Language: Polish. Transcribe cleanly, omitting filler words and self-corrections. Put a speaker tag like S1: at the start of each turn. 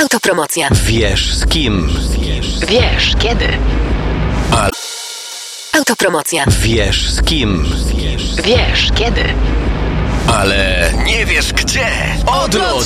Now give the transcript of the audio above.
S1: Autopromocja.
S2: Wiesz z kim.
S1: Wiesz kiedy. Autopromocja.
S2: Wiesz z kim.
S1: Wiesz kiedy.
S2: Ale nie wiesz gdzie. Odwróć